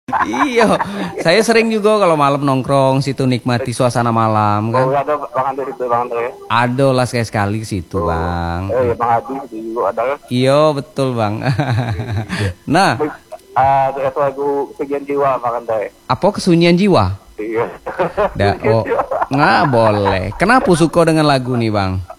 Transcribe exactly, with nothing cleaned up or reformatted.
Iya, saya sering juga kalau malam nongkrong situ nikmati suasana malam kan. Oh, ada Bang Andre itu Bang Andre. Ada lah sekali-sekali ke situ, Oh. Bang. Eh, Bang Adi itu juga ada kan? Iya, betul, Bang. Nah, Ah, uh, lagu Kesunyian Jiwa Bang Andre. apa kesunyian jiwa? Iya. Da, oh, nggak boleh. Kenapa suka dengan lagu nih, Bang?